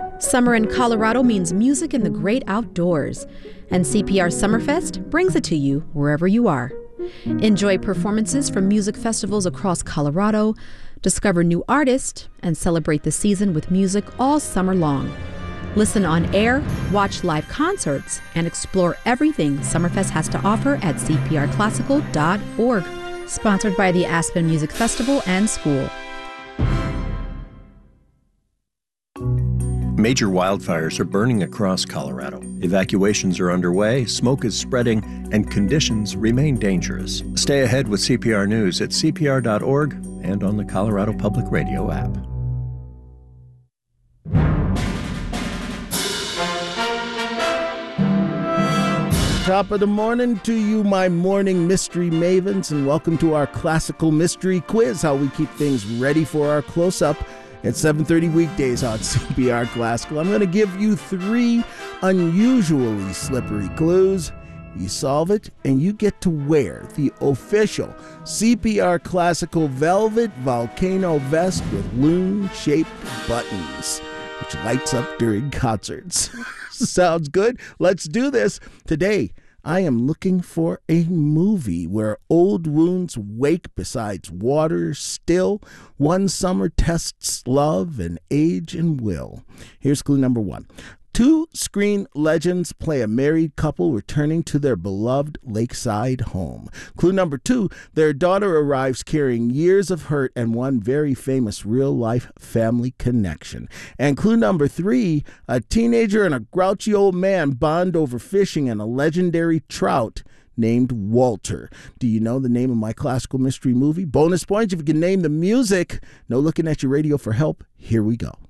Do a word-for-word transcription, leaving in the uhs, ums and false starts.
Summer in Colorado means music in the great outdoors, and C P R Summerfest brings it to you wherever you are. Enjoy performances from music festivals across Colorado, discover new artists, and celebrate the season with music all summer long. Listen on air, watch live concerts, and explore everything Summerfest has to offer at c p r classical dot org. Sponsored by the Aspen Music Festival and School. Major wildfires are burning across Colorado. Evacuations are underway, smoke is spreading, and conditions remain dangerous. Stay ahead with C P R News at c p r dot org and on the Colorado Public Radio app. Top of the morning to you, my morning mystery mavens, and welcome to our classical mystery quiz, how we keep things ready for our close-up at seven thirty weekdays on C P R Classical. I'm going to give you three unusually slippery clues. You solve it, and you get to wear the official C P R Classical Velvet Volcano Vest with loon-shaped buttons, which lights up during concerts. Sounds good? Let's do this. Today, I am looking for a movie where old wounds wake beside water still. One summer tests love and age and will. Here's clue number one. Two screen legends play a married couple returning to their beloved lakeside home. Clue number two, their daughter arrives carrying years of hurt and one very famous real-life family connection. And clue number three, a teenager and a grouchy old man bond over fishing and a legendary trout named Walter. Do you know the name of my classical mystery movie? Bonus points if you can name the music. No looking at your radio for help. Here we go.